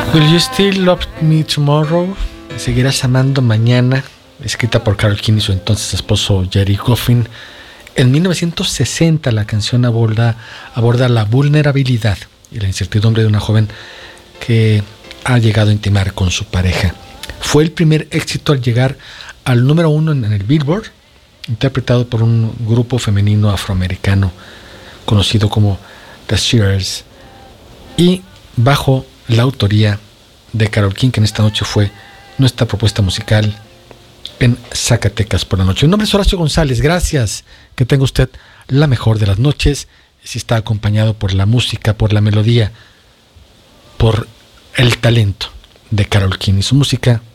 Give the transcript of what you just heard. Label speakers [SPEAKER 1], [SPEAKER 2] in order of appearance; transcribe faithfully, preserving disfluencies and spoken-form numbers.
[SPEAKER 1] Will You Still Love Me Tomorrow? ¿Seguirás amando mañana? Escrita por Carole King y su entonces esposo Gerry Goffin. En mil novecientos sesenta la canción aborda, aborda la vulnerabilidad y la incertidumbre de una joven que ha llegado a intimar con su pareja. Fue el primer éxito al llegar al número uno en el Billboard, interpretado por un grupo femenino afroamericano conocido como The Shearers y bajo la autoría de Carole King, que en esta noche fue nuestra propuesta musical en Zacatecas por la noche. Mi nombre es Horacio González, gracias, que tenga usted la mejor de las noches, si está acompañado por la música, por la melodía, por el talento de Carole King y su música.